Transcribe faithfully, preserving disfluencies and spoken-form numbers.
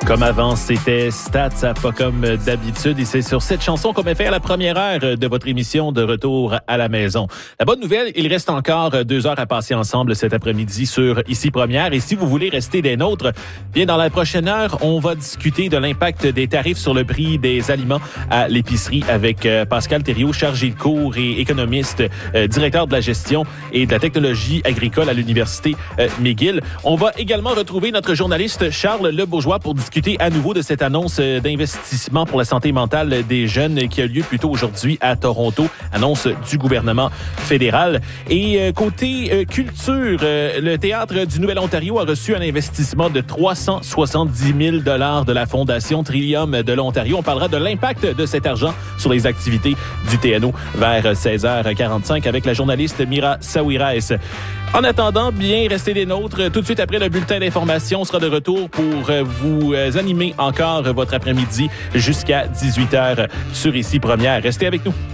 Comme avant, c'était Stats, pas comme d'habitude. Et c'est sur cette chanson qu'on va faire la première heure de votre émission de Retour à la maison. La bonne nouvelle, il reste encore deux heures à passer ensemble cet après-midi sur Ici Première. Et si vous voulez rester des nôtres, bien dans la prochaine heure, on va discuter de l'impact des tarifs sur le prix des aliments à l'épicerie avec Pascal Thériault, chargé de cours et économiste, euh, directeur de la gestion et de la technologie agricole à l'Université euh, McGill. On va également retrouver notre journaliste Charles Lebourgeois pour discuter à nouveau de cette annonce d'investissement pour la santé mentale des jeunes qui a lieu plus tôt aujourd'hui à Toronto, annonce du gouvernement fédéral. Et côté culture, le Théâtre du Nouvel-Ontario a reçu un investissement de trois cent soixante-dix mille dollars de la Fondation Trillium de l'Ontario. On parlera de l'impact de cet argent sur les activités du T N O vers seize heures quarante-cinq avec la journaliste Mira Sawirais. En attendant, bien restez des nôtres. Tout de suite après le bulletin d'information, on sera de retour pour vous animer encore votre après-midi jusqu'à dix-huit heures sur Ici Première. Restez avec nous.